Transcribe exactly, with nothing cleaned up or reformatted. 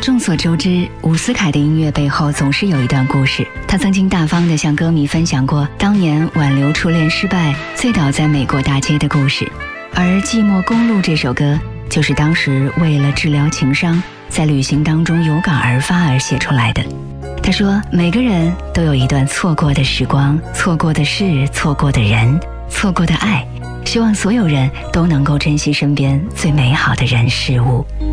众所周知，伍思凯的音乐背后总是有一段故事。他曾经大方地向歌迷分享过当年挽留初恋失败，醉倒在美国大街的故事。而《寂寞公路》这首歌，就是当时为了治疗情伤，在旅行当中有感而发而写出来的。他说，每个人都有一段错过的时光，错过的事，错过的人，错过的爱，希望所有人都能够珍惜身边最美好的人事物。